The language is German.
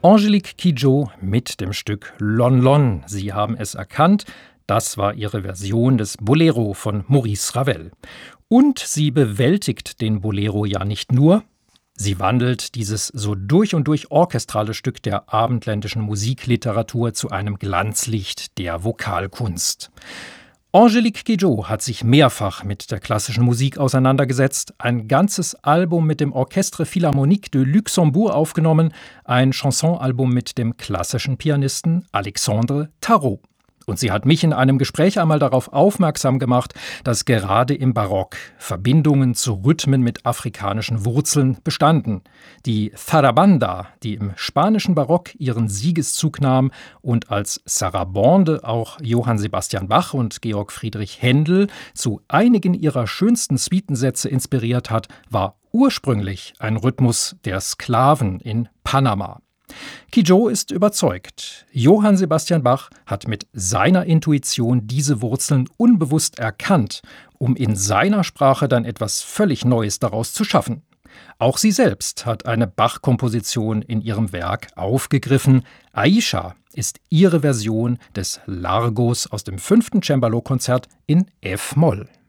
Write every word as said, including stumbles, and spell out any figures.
Angélique Kidjo mit dem Stück Lon Lon. Sie haben es erkannt, das war ihre Version des Bolero von Maurice Ravel. Und sie bewältigt den Bolero ja nicht nur, sie wandelt dieses so durch und durch orchestrale Stück der abendländischen Musikliteratur zu einem Glanzlicht der Vokalkunst. Angélique Kidjo hat sich mehrfach mit der klassischen Musik auseinandergesetzt, ein ganzes Album mit dem Orchestre Philharmonique de Luxembourg aufgenommen, ein Chansonalbum mit dem klassischen Pianisten Alexandre Tarot. Und sie hat mich in einem Gespräch einmal darauf aufmerksam gemacht, dass gerade im Barock Verbindungen zu Rhythmen mit afrikanischen Wurzeln bestanden. Die Zarabanda, die im spanischen Barock ihren Siegeszug nahm und als Sarabande auch Johann Sebastian Bach und Georg Friedrich Händel zu einigen ihrer schönsten Suitensätze inspiriert hat, war ursprünglich ein Rhythmus der Sklaven in Panama. Kidjo ist überzeugt. Johann Sebastian Bach hat mit seiner Intuition diese Wurzeln unbewusst erkannt, um in seiner Sprache dann etwas völlig Neues daraus zu schaffen. Auch sie selbst hat eine Bach-Komposition in ihrem Werk aufgegriffen. Aisha ist ihre Version des Largos aus dem fünften Cembalo-Konzert in F-Moll.